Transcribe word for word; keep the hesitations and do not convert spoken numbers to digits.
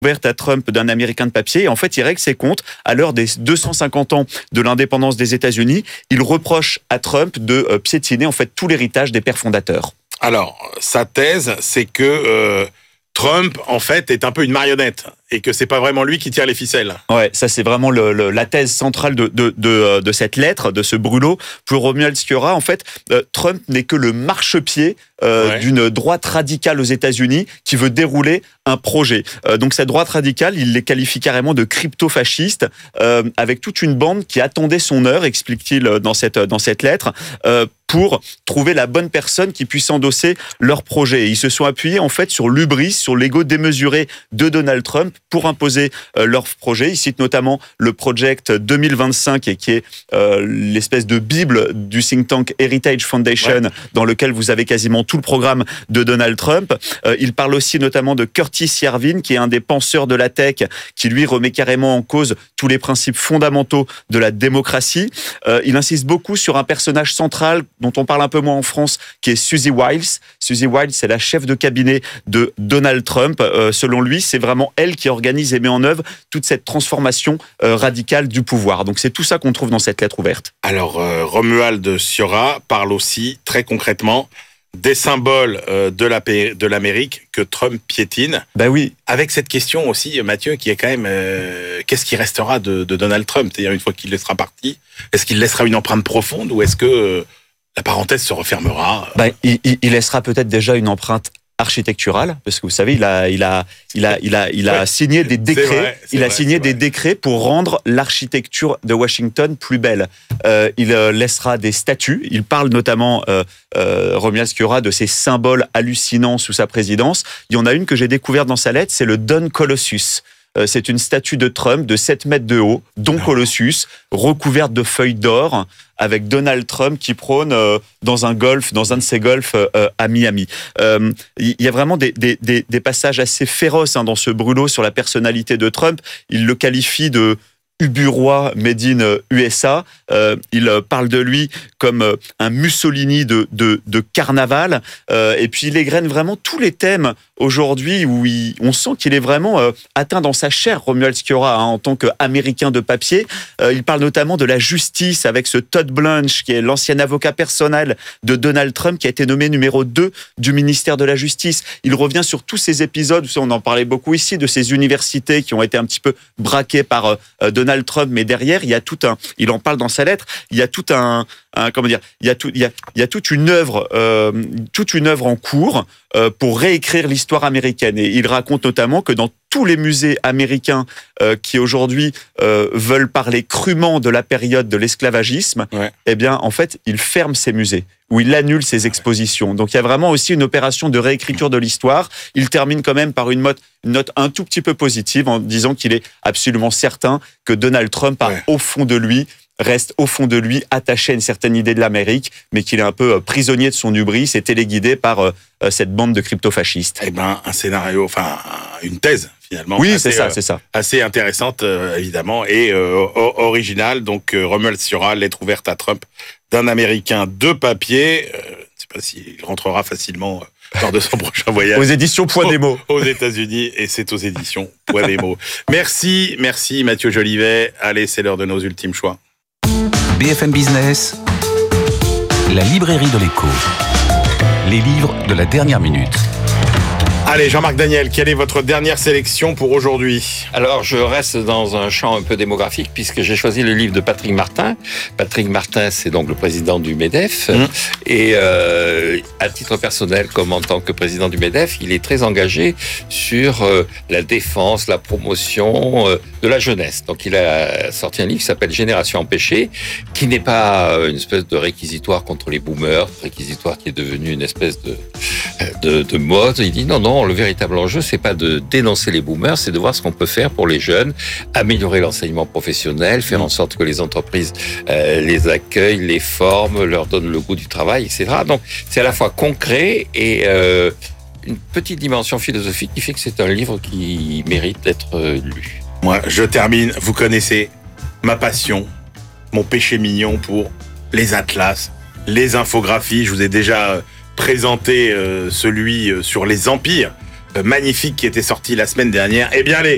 ouverte à Trump d'un Américain de papier. Et en fait, il règle ses comptes. À l'heure des deux cent cinquante ans de l'indépendance des États-Unis, il reproche à Trump de euh, piétiner en fait tout l'héritage des pères fondateurs. Alors, sa thèse, c'est que euh, Trump, en fait, est un peu une marionnette et que c'est pas vraiment lui qui tire les ficelles. Ouais, ça c'est vraiment le, le, la thèse centrale de, de, de, de cette lettre, de ce brûlot. Pour Romuald Sciorra, en fait, euh, Trump n'est que le marchepied euh, ouais. d'une droite radicale aux États-Unis qui veut dérouler un projet. Euh, donc cette droite radicale, il les qualifie carrément de crypto-fascistes, euh, avec toute une bande qui attendait son heure, explique-t-il dans cette, dans cette lettre, euh, pour trouver la bonne personne qui puisse endosser leur projet. Et ils se sont appuyés en fait sur l'hubris, sur l'ego démesuré de Donald Trump pour imposer euh, leur projet. Ils citent notamment le Project deux mille vingt-cinq, et qui est euh, l'espèce de bible du think tank Heritage Foundation, ouais. dans lequel vous avez quasiment tout le programme de Donald Trump. Euh, il parle aussi notamment de Curtis Yarvin, qui est un des penseurs de la tech, qui lui remet carrément en cause tous les principes fondamentaux de la démocratie. Euh, il insiste beaucoup sur un personnage central dont on parle un peu moins en France, qui est Suzy Wiles. Suzy Wiles, c'est la chef de cabinet de Donald Trump. Euh, selon lui, c'est vraiment elle qui organise et met en œuvre toute cette transformation euh, radicale du pouvoir. Donc c'est tout ça qu'on trouve dans cette lettre ouverte. Alors, euh, Romuald Sciorra parle aussi, très concrètement, des symboles euh, de, la, de l'Amérique que Trump piétine. Ben oui. Avec cette question aussi, Mathieu, qui est quand même, euh, qu'est-ce qui restera de, de Donald Trump ? C'est-à-dire, une fois qu'il sera parti, est-ce qu'il laissera une empreinte profonde ou est-ce que euh, la parenthèse se refermera ? Ben, il, il laissera peut-être déjà une empreinte architecturale, parce que vous savez, il a, il a, il a, il a, il a ouais. signé des décrets. C'est vrai, c'est il a vrai, signé des décrets pour rendre l'architecture de Washington plus belle. Euh, il euh, laissera des statues. Il parle notamment, euh, euh, Romuald Sciorra, de ces symboles hallucinants sous sa présidence. Il y en a une que j'ai découverte dans sa lettre, c'est le Don Colossus. Euh, c'est une statue de Trump de sept mètres de haut, Don oh. Colossus, recouverte de feuilles d'or, avec Donald Trump qui prône euh, dans un golf, dans un de ses golfs euh, à Miami. Euh, il y a vraiment des, des, des, des passages assez féroces hein, dans ce brûlot sur la personnalité de Trump. Il le qualifie de uburois made in U S A. Euh, il parle de lui comme euh, un Mussolini de, de, de carnaval. Euh, et puis il égrène vraiment tous les thèmes aujourd'hui où il, on sent qu'il est vraiment euh, atteint dans sa chair, Romuald Sciorra, hein, en tant qu'Américain de papier. Euh, il parle notamment de la justice avec ce Todd Blanche, qui est l'ancien avocat personnel de Donald Trump, qui a été nommé numéro deux du ministère de la Justice. Il revient sur tous ces épisodes, on en parlait beaucoup ici, de ces universités qui ont été un petit peu braquées par euh, Donald Trump, mais derrière, il y a tout un, il en parle dans sa lettre, il y a tout un, un comment dire, il y a tout, il y a, il y a toute une œuvre, euh, toute une œuvre en cours euh, pour réécrire l'histoire américaine. Et il raconte notamment que dans tous les musées américains euh, qui aujourd'hui euh, veulent parler crûment de la période de l'esclavagisme, ouais. eh bien, en fait, il ferme ces musées, où il annule ses expositions. Donc, il y a vraiment aussi une opération de réécriture de l'histoire. Il termine quand même par une note, une note un tout petit peu positive en disant qu'il est absolument certain que Donald Trump a ouais. au fond de lui reste au fond de lui attaché à une certaine idée de l'Amérique, mais qu'il est un peu prisonnier de son hubris et téléguidé par euh, cette bande de crypto-fascistes. Eh ben, un scénario, enfin, une thèse, finalement. Oui, assez, c'est ça, euh, c'est ça. Assez intéressante, euh, évidemment, et euh, originale. Donc, euh, Romuald Sciorra, lettre ouverte à Trump d'un Américain de papier. Euh, je ne sais pas s'il rentrera facilement euh, lors de son prochain voyage. Aux éditions Point des mots. Aux États-Unis, et c'est aux éditions Point des mots. Merci, merci Mathieu Jolivet. Allez, c'est l'heure de nos ultimes choix. B F M Business, la librairie de l'écho. Les livres de la dernière minute. Allez, Jean-Marc Daniel, quelle est votre dernière sélection pour aujourd'hui ? Alors, je reste dans un champ un peu démographique puisque j'ai choisi le livre de Patrick Martin. Patrick Martin, c'est donc le président du MEDEF. Mmh. Et euh, à titre personnel, comme en tant que président du MEDEF, il est très engagé sur euh, la défense, la promotion euh, de la jeunesse. Donc, il a sorti un livre qui s'appelle Génération Empêchée, qui n'est pas une espèce de réquisitoire contre les boomers, réquisitoire qui est devenu une espèce de, de, de mode. Il dit non, non, le véritable enjeu, c'est pas de dénoncer les boomers, c'est de voir ce qu'on peut faire pour les jeunes, améliorer l'enseignement professionnel, faire en sorte que les entreprises euh, les accueillent, les forment, leur donnent le goût du travail, et cetera. Donc, c'est à la fois concret et euh, une petite dimension philosophique qui fait que c'est un livre qui mérite d'être euh, lu. Moi, je termine. Vous connaissez ma passion, mon péché mignon pour les atlas, les infographies. Je vous ai déjà présenté euh, celui sur les empires, euh, magnifique, qui était sorti la semaine dernière. Eh bien, les